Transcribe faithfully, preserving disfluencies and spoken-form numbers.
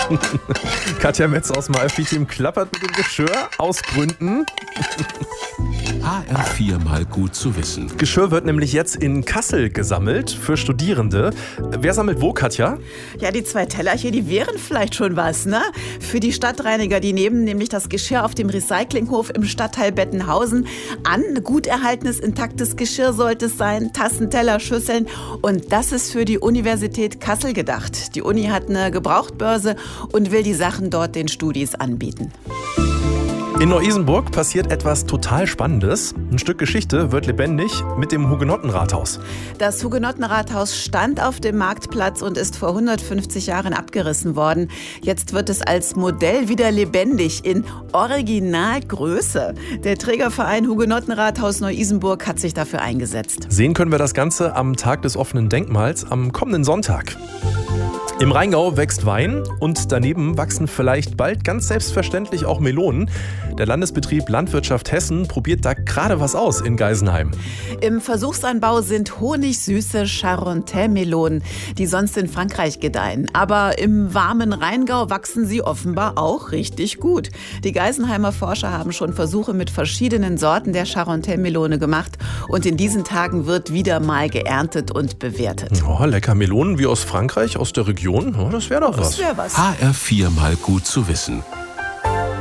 Katja Metz aus dem Alphi-Team klappert mit dem Geschirr aus Gründen. H R vier mal gut zu wissen. Geschirr wird nämlich jetzt in Kassel gesammelt für Studierende. Wer sammelt wo, Katja? Ja, die zwei Teller hier, die wären vielleicht schon was, ne? Für die Stadtreiniger, die nehmen nämlich das Geschirr auf dem Recyclinghof im Stadtteil Bettenhausen an. Gut erhaltenes, intaktes Geschirr sollte es sein, Tassen, Teller, Schüsseln. Und das ist für die Universität Kassel gedacht. Die Uni hat eine Gebrauchtbörse und will die Sachen dort den Studis anbieten. In Neu-Isenburg passiert etwas total Spannendes. Ein Stück Geschichte wird lebendig mit dem Hugenottenrathaus. Das Hugenottenrathaus stand auf dem Marktplatz und ist vor hundertfünfzig Jahren abgerissen worden. Jetzt wird es als Modell wieder lebendig in Originalgröße. Der Trägerverein Hugenottenrathaus Neu-Isenburg hat sich dafür eingesetzt. Sehen können wir das Ganze am Tag des offenen Denkmals am kommenden Sonntag. Im Rheingau wächst Wein und daneben wachsen vielleicht bald ganz selbstverständlich auch Melonen. Der Landesbetrieb Landwirtschaft Hessen probiert da gerade was aus in Geisenheim. Im Versuchsanbau sind honigsüße Charentais-Melonen, die sonst in Frankreich gedeihen. Aber im warmen Rheingau wachsen sie offenbar auch richtig gut. Die Geisenheimer Forscher haben schon Versuche mit verschiedenen Sorten der Charentais-Melone gemacht. Und in diesen Tagen wird wieder mal geerntet und bewertet. Oh, lecker Melonen wie aus Frankreich, aus der Region. Oh, das wäre doch was. Das wäre was. H R vier mal gut zu wissen.